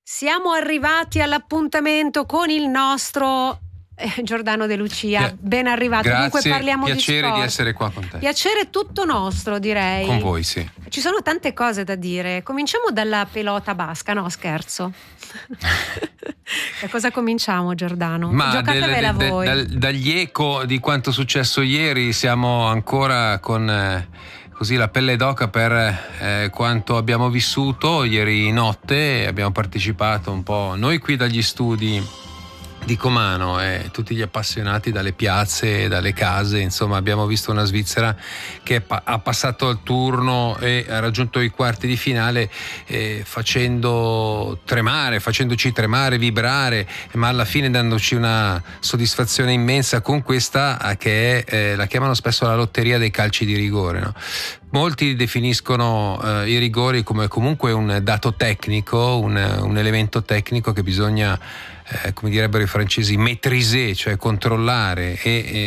Siamo arrivati all'appuntamento con il nostro Giordano De Lucia. Ben arrivato. Grazie, Dunque parliamo piacere di di essere qua con te. Piacere tutto nostro, direi. Con voi, sì. Ci sono tante cose da dire. Cominciamo dalla pelota basca, no scherzo. Da cosa cominciamo, Giordano? Ma Giocatevela voi. dagli eco di quanto successo ieri siamo ancora con così la pelle d'oca per quanto abbiamo vissuto ieri notte. Abbiamo partecipato un po' noi qui dagli studi di Comano e tutti gli appassionati dalle piazze, dalle case, insomma abbiamo visto una Svizzera che ha passato il turno e ha raggiunto i quarti di finale facendoci tremare, vibrare, ma alla fine dandoci una soddisfazione immensa con questa che è, la chiamano spesso la lotteria dei calci di rigore, no? Molti definiscono i rigori come comunque un dato tecnico, un elemento tecnico che bisogna, come direbbero i francesi, maîtriser, cioè controllare,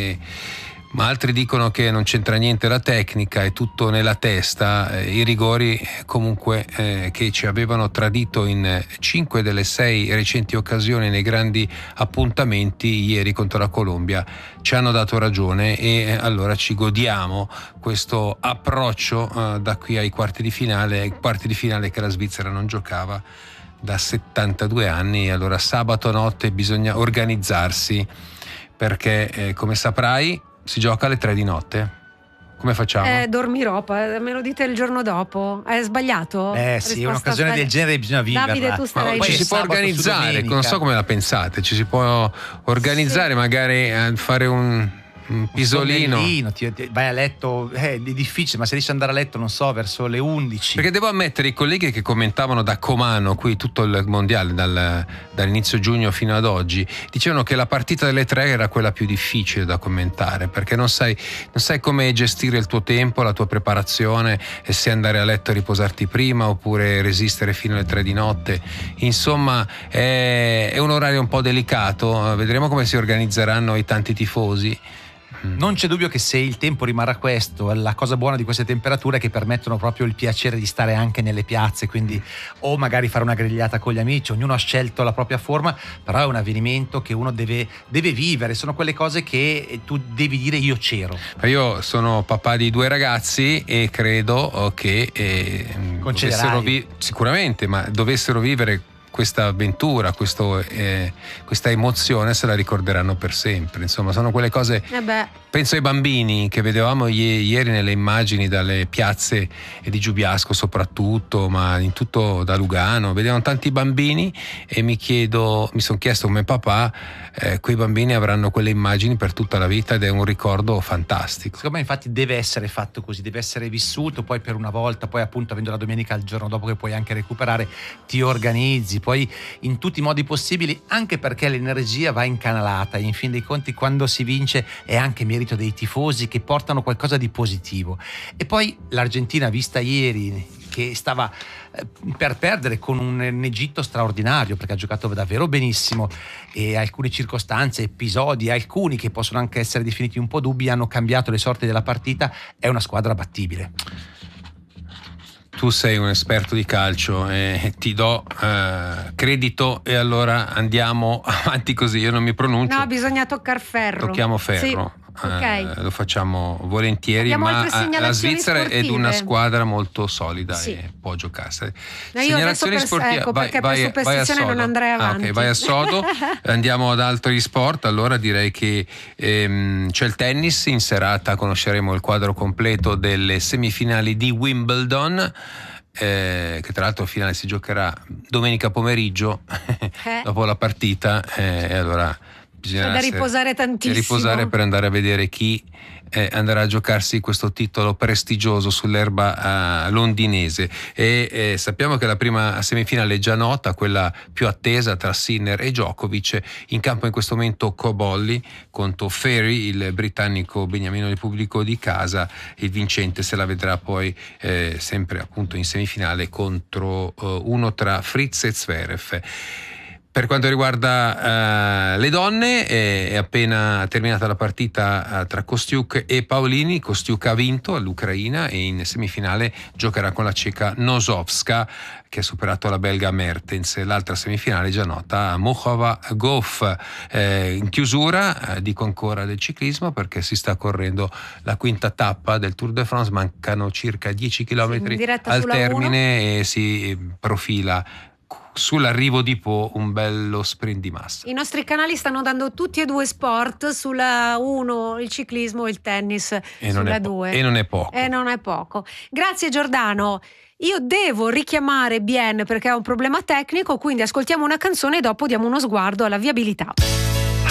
ma altri dicono che non c'entra niente la tecnica, è tutto nella testa. I rigori comunque che ci avevano tradito in 5 delle 6 recenti occasioni nei grandi appuntamenti, ieri contro la Colombia ci hanno dato ragione, e allora ci godiamo questo approccio da qui ai quarti di finale che la Svizzera non giocava da 72 anni. Allora sabato notte bisogna organizzarsi perché come saprai si gioca alle 3 di notte. Come facciamo? Dormirò, me lo dite il giorno dopo. È sbagliato? Sì, un'occasione del genere bisogna viverla. Davide, tu starai ci si può organizzare, non so come la pensate, ci si può organizzare, sì. Magari fare un pisolino. Vai a letto, è difficile, ma se riesci ad andare a letto, non so, verso le 11. Perché devo ammettere, i colleghi che commentavano da Comano qui tutto il mondiale dall'inizio giugno fino ad oggi dicevano che la partita delle 3 era quella più difficile da commentare, perché non sai come gestire il tuo tempo, la tua preparazione, e se andare a letto e riposarti prima oppure resistere fino alle 3 di notte. Insomma è un orario un po' delicato. Vedremo come si organizzeranno i tanti tifosi. Non c'è dubbio che se il tempo rimarrà questo, la cosa buona di queste temperature è che permettono proprio il piacere di stare anche nelle piazze, quindi o magari fare una grigliata con gli amici, ognuno ha scelto la propria forma, però è un avvenimento che uno deve vivere, sono quelle cose che tu devi dire io c'ero. Io sono papà di 2 ragazzi e credo che sicuramente, ma dovessero vivere questa avventura, questa emozione, se la ricorderanno per sempre. Insomma, sono quelle cose. Penso ai bambini che vedevamo ieri nelle immagini dalle piazze di Giubiasco soprattutto, ma in tutto da Lugano, vedevano tanti bambini e mi sono chiesto come papà, quei bambini avranno quelle immagini per tutta la vita ed è un ricordo fantastico. Secondo me infatti deve essere fatto così, deve essere vissuto, poi per una volta, poi appunto avendo la domenica il giorno dopo che puoi anche recuperare, ti organizzi, poi in tutti i modi possibili, anche perché l'energia va incanalata e in fin dei conti quando si vince è anche merito dei tifosi che portano qualcosa di positivo. E poi l'Argentina vista ieri che stava per perdere con un Egitto straordinario, perché ha giocato davvero benissimo, e alcune circostanze, episodi, alcuni che possono anche essere definiti un po' dubbi, hanno cambiato le sorti della partita. È una squadra battibile. Tu sei un esperto di calcio e ti do credito, e allora andiamo avanti così. Io non mi pronuncio. No, bisogna toccar ferro. Tocchiamo ferro. Sì. Okay. Lo facciamo volentieri. Abbiamo ma la Svizzera sportive. È una squadra molto solida, sì. E può giocarsene. Segnalazioni sportive. Ecco, perché per superstizione non andrei avanti. Ok, vai a sodo. Andiamo ad altri sport. Allora direi che c'è il tennis in serata. Conosceremo il quadro completo delle semifinali di Wimbledon, che tra l'altro il finale si giocherà domenica pomeriggio dopo la partita, e allora bisogna riposare tantissimo, riposare per andare a vedere chi andrà a giocarsi questo titolo prestigioso sull'erba londinese. E sappiamo che la prima semifinale è già nota, quella più attesa tra Sinner e Djokovic. In campo in questo momento Cobolli contro Ferry, il britannico beniamino Repubblico di casa. Il vincente se la vedrà poi sempre appunto in semifinale contro uno tra Fritz e Zverev. Per quanto riguarda le donne, è appena terminata la partita tra Kostiuk e Paolini. Kostiuk ha vinto all'Ucraina e in semifinale giocherà con la ceca Nosovska, che ha superato la belga Mertens. L'altra semifinale già nota, Muchova-Goff. In chiusura dico ancora del ciclismo, perché si sta correndo la quinta tappa del Tour de France, mancano circa 10 km al termine e si profila sull'arrivo di Po un bello sprint di massa. I nostri canali stanno dando tutti e due sport, sulla 1 il ciclismo e il tennis sulla 2. E non è poco. E non è poco. Grazie Giordano. Io devo richiamare Bien perché ha un problema tecnico, quindi ascoltiamo una canzone e dopo diamo uno sguardo alla viabilità.